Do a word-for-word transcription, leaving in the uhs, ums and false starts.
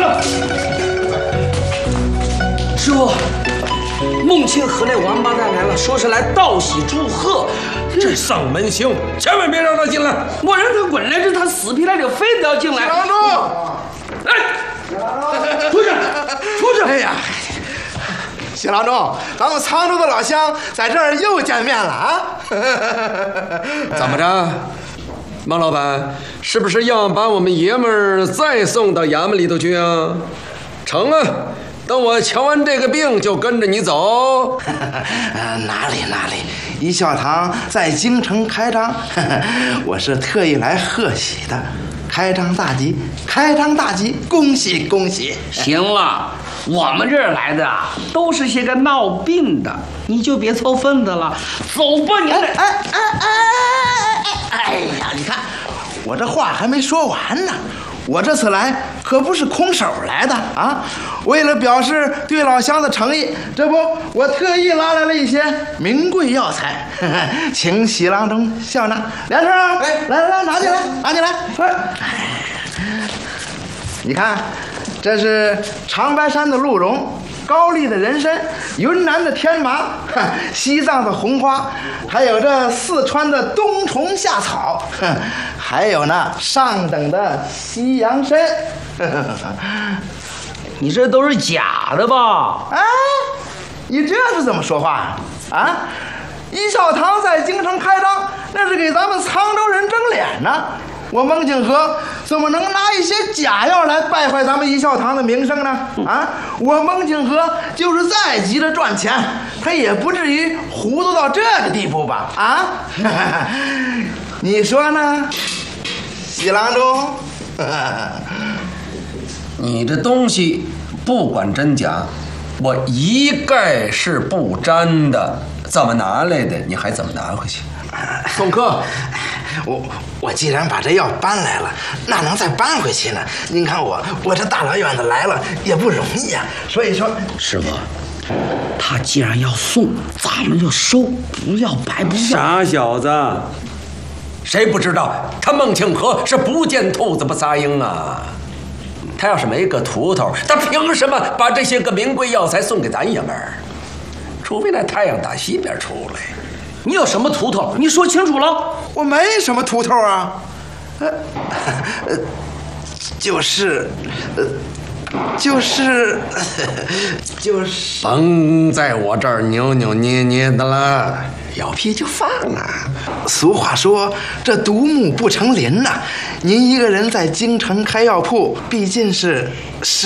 师傅，孟庆和那王八蛋来了，说是来道喜祝贺。 这上门行，千万别让他进来。 我让他滚来，这他死皮赖脸非得要进来。 郎中， 哎，出去，出去！ 哎呀，谢郎中，咱们沧州的老乡在这儿又见面了啊！ 怎么着，孟老板，是不是要把我们爷们儿再送到衙门里头去啊？成啊！等我瞧完这个病，就跟着你走。 呃，哪里哪里，一笑堂在京城开张，我是特意来贺喜的。开张大吉，开张大吉，恭喜恭喜！ 行了，我们这儿来的啊，都是些个闹病的，你就别凑份子了，走吧你！ 哎哎哎哎哎哎！哎呀，你看，我这话还没说完呢。我这次来可不是空手来的啊！为了表示对老乡的诚意，这不，我特意拉来了一些名贵药材，呵呵，请喜郎中笑纳。梁生，哎，来来来，拿进来，拿进来。你看，这是长白山的鹿茸，高丽的人参，云南的天麻，西藏的红花，还有这四川的冬虫夏草，还有呢上等的西洋参。 你这都是假的吧？ 哎，你这是怎么说话啊？一笑堂在京城开张，那是给咱们沧州人争脸呢。我孟景和怎么能拿一些假药来败坏咱们一笑堂的名声呢？啊，我孟景和就是再急着赚钱，他也不至于糊涂到这个地步吧？啊，你说呢，喜郎中？ 你这东西不管真假，我一概是不沾的。怎么拿来的？你还怎么拿回去？送客。 我我既然把这药搬来了，那能再搬回去呢？您看我我这大老远的来了也不容易呀、啊。所以说， 师傅，他既然要送，咱们就收，不要白不要。 傻小子，谁不知道他孟庆和是不见兔子不撒鹰啊？他要是没个图头，他凭什么把这些个名贵药材送给咱爷们儿？除非那太阳打西边出来。 你有什么图头？你说清楚了。 我没什么图头啊，呃，呃，就是，呃，就是，就是。 甭在我这儿扭扭捏捏的了，有屁就放啊！ 俗话说，这独木不成林呐、啊。您一个人在京城开药铺，毕竟是是。